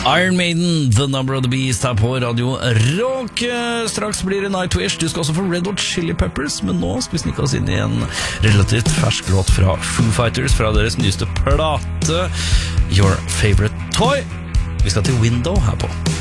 Iron Maiden, The Number of the Beast her på Radio Rock. Straks blir det Nightwish. Du skal også få Red Hot Chili Peppers, men nå skal vi snikke oss inn i en relativt fersk låt fra Foo Fighters, fra deres nyeste plate Your Favorite Toy. Vi skal til Window her på